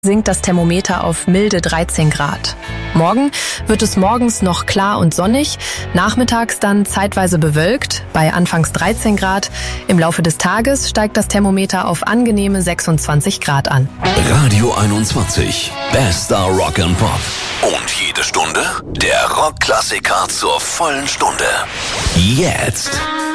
sinkt das Thermometer auf milde 13 Grad. Morgen wird es morgens noch klar und sonnig, nachmittags dann zeitweise bewölkt, bei anfangs 13 Grad. Im Laufe des Tages steigt das Thermometer auf angenehme 26 Grad an. Radio 21, bester Rock and Pop. Und jede Stunde der Rockklassiker zur vollen Stunde. Jetzt